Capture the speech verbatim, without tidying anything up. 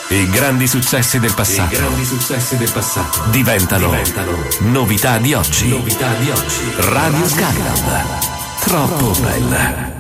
I grandi successi del passato. I grandi successi del passato diventano, diventano novità di oggi. Novità di oggi. Radio Skyland. Troppo bella.